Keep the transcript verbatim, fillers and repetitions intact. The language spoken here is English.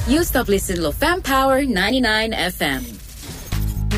You stop listening to Fam Power ninety-nine F M.